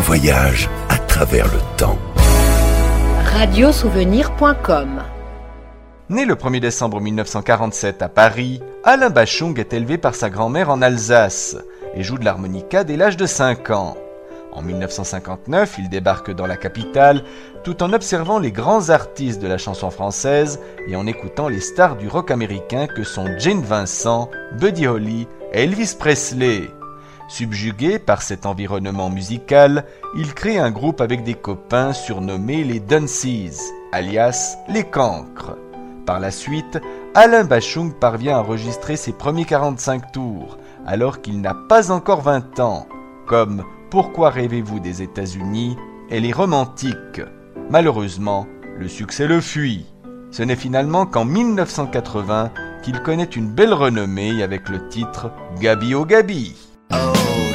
voyage à travers le temps. Radiosouvenir.com. Né le 1er décembre 1947 à Paris, Alain Bachung est élevé par sa grand-mère en Alsace et joue de l'harmonica dès l'âge de 5 ans. En 1959, il débarque dans la capitale tout en observant les grands artistes de la chanson française et en écoutant les stars du rock américain que sont Gene Vincent, Buddy Holly et Elvis Presley. Subjugué par cet environnement musical, il crée un groupe avec des copains surnommés les Dunceys, alias les Cancres. Par la suite, Alain Bachung parvient à enregistrer ses premiers 45 tours, alors qu'il n'a pas encore 20 ans, comme « Pourquoi rêvez-vous des États-Unis » et « Les Romantiques ». Malheureusement, le succès le fuit. Ce n'est finalement qu'en 1980 qu'il connaît une belle renommée avec le titre « Gabi oh Gabi ». Oh.